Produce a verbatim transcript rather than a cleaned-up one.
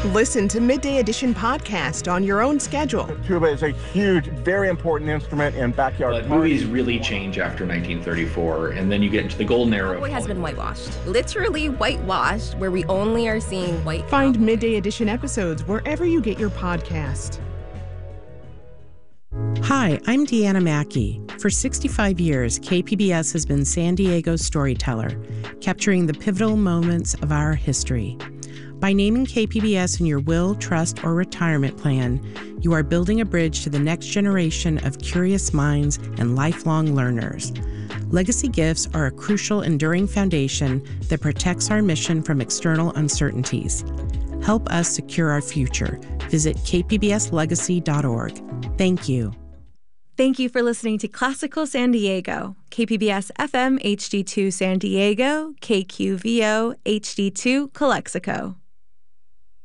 Listen to Midday Edition podcast on your own schedule. The tuba is a huge, very important instrument in backyard But parties. movies really change after nineteen thirty-four, and then you get into the golden era. Cowboy has been whitewashed. Literally whitewashed, where we only are seeing white Find cowboys. Midday Edition episodes wherever you get your podcast. Hi, I'm Deanna Mackey. For sixty-five years, K P B S has been San Diego's storyteller, capturing the pivotal moments of our history. By naming K P B S in your will, trust, or retirement plan, you are building a bridge to the next generation of curious minds and lifelong learners. Legacy gifts are a crucial, enduring foundation that protects our mission from external uncertainties. Help us secure our future. Visit k p b s legacy dot org. Thank you. Thank you for listening to Classical San Diego, K P B S F M H D two San Diego, K Q V O H D two Calexico.